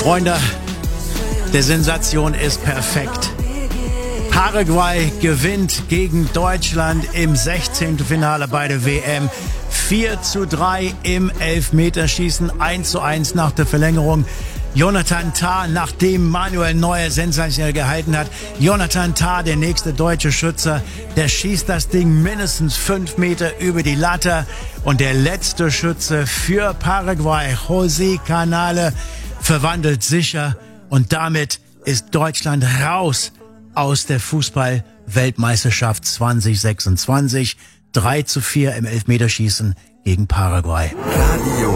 Freunde, der Sensation ist perfekt. Paraguay gewinnt gegen Deutschland im 16. Finale bei der WM. 4:3 im Elfmeterschießen, 1:1 nach der Verlängerung. Jonathan Tah, nachdem Manuel Neuer sensationell gehalten hat. Jonathan Tah, der nächste deutsche Schütze, der schießt das Ding mindestens 5 Meter über die Latte. Und der letzte Schütze für Paraguay, José Canale, verwandelt sicher. Und damit ist Deutschland raus aus der Fußball-Weltmeisterschaft 2026. 3:4 im Elfmeterschießen gegen Paraguay.